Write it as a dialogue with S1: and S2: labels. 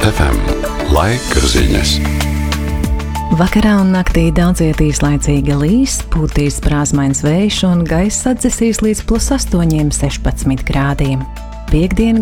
S1: FM. Laika ziņas.
S2: Vakarā un naktī daudziet īslaicīgi līs, pūtīs brāzmains vējš un gaiss atdzesīs līdz +8–16 grādiem. Piektdien